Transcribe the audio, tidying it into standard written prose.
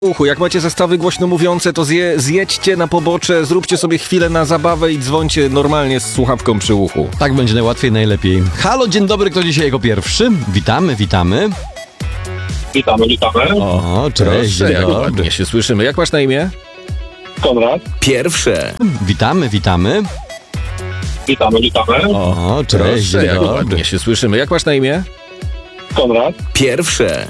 uchu. Jak macie zestawy głośno mówiące, to zjedźcie na pobocze, zróbcie sobie chwilę na zabawę i dzwońcie normalnie z słuchawką przy uchu. Tak będzie najłatwiej, najlepiej. Halo, dzień dobry, kto dzisiaj jako pierwszy? Witamy. Witamy. O, cześć, dzień jak dobry. ładnie się słyszymy. Jak masz na imię? Konrad. Pierwsze. Witamy. Witamy. O, cześć, dzień jak dobry. ładnie się słyszymy. Jak masz na imię? Konrad. Pierwsze.